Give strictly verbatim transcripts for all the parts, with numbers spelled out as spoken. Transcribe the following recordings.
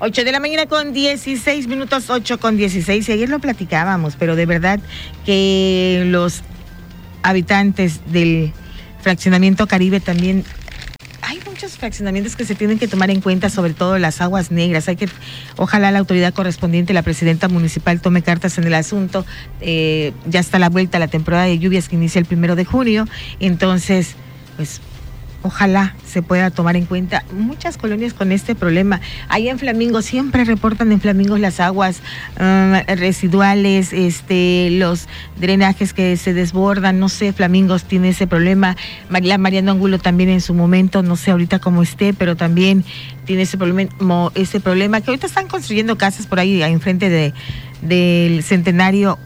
ocho de la mañana con dieciséis minutos, ocho con dieciséis, y ayer lo platicábamos, pero de verdad que los habitantes del fraccionamiento Caribe también, hay muchos fraccionamientos que se tienen que tomar en cuenta, sobre todo las aguas negras. Hay que, ojalá la autoridad correspondiente, la presidenta municipal, tome cartas en el asunto. Eh, ya está a la vuelta la temporada de lluvias que inicia el primero de junio, entonces, pues, ojalá se pueda tomar en cuenta. Muchas colonias con este problema. Ahí en Flamingo siempre reportan en Flamingos las aguas uh, residuales, este, los drenajes que se desbordan. No sé, Flamingos tiene ese problema. La Mariano Angulo también en su momento, no sé ahorita cómo esté, pero también tiene ese problema, ese problema que ahorita están construyendo casas por ahí enfrente de, del Centenario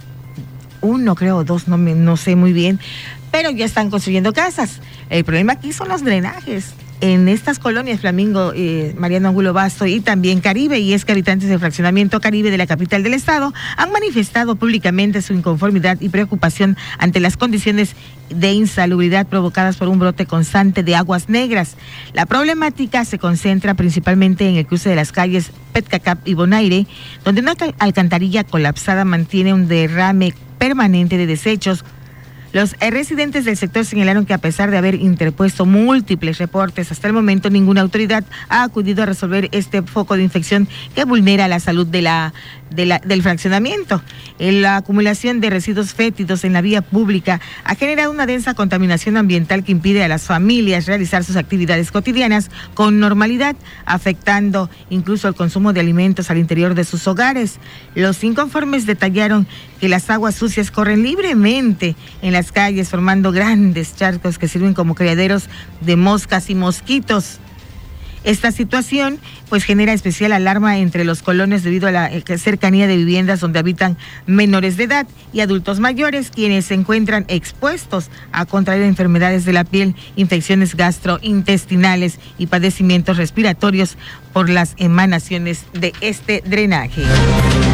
uno, creo, dos, no, me, no sé muy bien, pero ya están construyendo casas. El problema aquí son los drenajes en estas colonias, Flamingo, eh, Mariano Angulo Basto y también Caribe, y es que habitantes del fraccionamiento Caribe de la capital del estado han manifestado públicamente su inconformidad y preocupación ante las condiciones de insalubridad provocadas por un brote constante de aguas negras. La problemática se concentra principalmente en el cruce de las calles Petcacap y Bonaire, donde una alcantarilla colapsada mantiene un derrame permanente de desechos. Los residentes del sector señalaron que a pesar de haber interpuesto múltiples reportes, hasta el momento ninguna autoridad ha acudido a resolver este foco de infección que vulnera la salud de la, de la, del fraccionamiento. La acumulación de residuos fétidos en la vía pública ha generado una densa contaminación ambiental que impide a las familias realizar sus actividades cotidianas con normalidad, afectando incluso el consumo de alimentos al interior de sus hogares. Los inconformes detallaron que las aguas sucias corren libremente en las calles, formando grandes charcos que sirven como criaderos de moscas y mosquitos. Esta situación pues genera especial alarma entre los colonos debido a la cercanía de viviendas donde habitan menores de edad y adultos mayores, quienes se encuentran expuestos a contraer enfermedades de la piel, infecciones gastrointestinales y padecimientos respiratorios por las emanaciones de este drenaje.